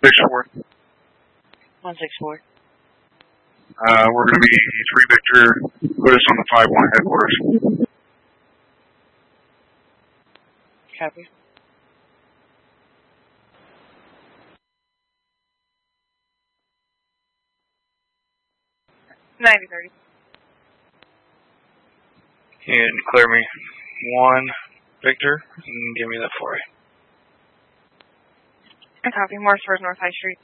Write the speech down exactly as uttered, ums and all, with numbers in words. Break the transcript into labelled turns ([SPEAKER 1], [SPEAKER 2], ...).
[SPEAKER 1] six four.
[SPEAKER 2] one six four.
[SPEAKER 1] Uh, we're going to be three Victor. Put us on the five one headquarters.
[SPEAKER 2] Copy. ninety thirty.
[SPEAKER 3] And clear me one Victor and give me that four A.
[SPEAKER 2] I copy. Morse First North High Street.